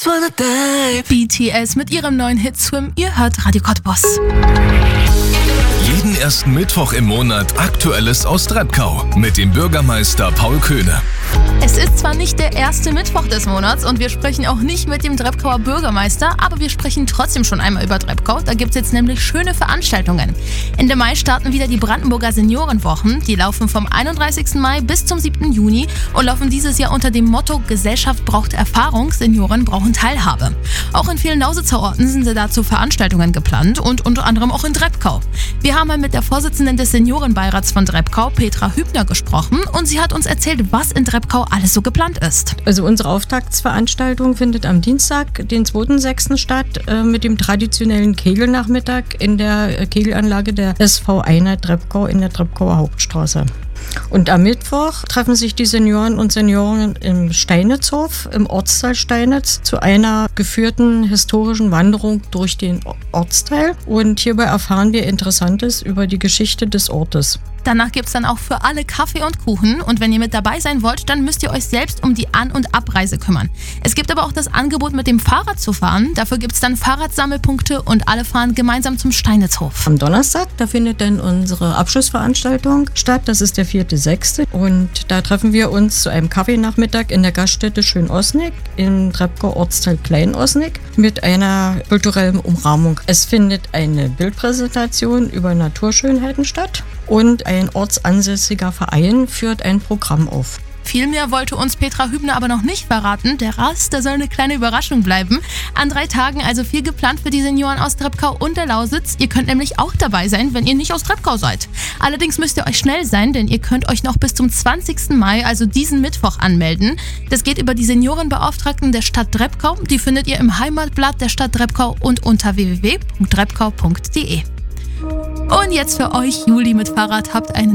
BTS mit ihrem neuen Hit Swim. Ihr hört Radio Cottbus. Jeden ersten Mittwoch im Monat Aktuelles aus Treppkau mit dem Bürgermeister Paul Köhne. Es ist zwar nicht der erste Mittwoch des Monats und wir sprechen auch nicht mit dem Treppkauer Bürgermeister, aber wir sprechen trotzdem schon einmal über Treppkau. Da gibt es jetzt nämlich schöne Veranstaltungen. Ende Mai starten wieder die Brandenburger Seniorenwochen. Die laufen vom 31. Mai bis zum 7. Juni und laufen dieses Jahr unter dem Motto Gesellschaft braucht Erfahrung, Senioren brauchen Teilhabe. Auch in vielen Lausitzer Orten sind dazu Veranstaltungen geplant und unter anderem auch in Treppkau. Wir haben mal mit der Vorsitzenden des Seniorenbeirats von Treppkau, Petra Hübner, gesprochen und sie hat uns erzählt, was in Treppkau alles so geplant ist. Also unsere Auftaktsveranstaltung findet am Dienstag, den 2.6. statt, mit dem traditionellen Kegelnachmittag in der Kegelanlage der SV Einheit Treppkau in der Treppkauer Hauptstraße. Und am Mittwoch treffen sich die Senioren und Seniorinnen im Steinitzhof, im Ortsteil Steinitz, zu einer geführten historischen Wanderung durch den Ortsteil. Und hierbei erfahren wir Interessantes über die Geschichte des Ortes. Danach gibt es dann auch für alle Kaffee und Kuchen und wenn ihr mit dabei sein wollt, dann müsst ihr euch selbst um die An- und Abreise kümmern. Es gibt aber auch das Angebot, mit dem Fahrrad zu fahren. Dafür gibt es dann Fahrradsammelpunkte und alle fahren gemeinsam zum Steinitzhof. Am Donnerstag, da findet dann unsere Abschlussveranstaltung statt. Das ist der 4.6. Und da treffen wir uns zu einem Kaffeenachmittag in der Gaststätte Schön-Osnig im Treppkau Ortsteil Klein-Osnig mit einer kulturellen Umrahmung. Es findet eine Bildpräsentation über Naturschönheiten statt und ein ortsansässiger Verein führt ein Programm auf. Viel mehr wollte uns Petra Hübner aber noch nicht verraten. Der Rest, da soll eine kleine Überraschung bleiben. An 3 Tagen also viel geplant für die Senioren aus Treppkau und der Lausitz. Ihr könnt nämlich auch dabei sein, wenn ihr nicht aus Treppkau seid. Allerdings müsst ihr euch schnell sein, denn ihr könnt euch noch bis zum 20. Mai, also diesen Mittwoch, anmelden. Das geht über die Seniorenbeauftragten der Stadt Treppkau. Die findet ihr im Heimatblatt der Stadt Treppkau und unter www.treppkau.de. Und jetzt für euch, Juli mit Fahrrad, habt einen